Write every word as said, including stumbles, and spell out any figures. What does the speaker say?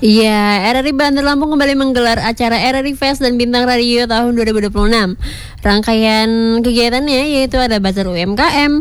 Iya, R R I Bandar Lampung kembali menggelar acara R R I Fest dan Bintang Radio tahun dua ribu dua puluh enam. Rangkaian kegiatannya yaitu ada Bazar U M K M,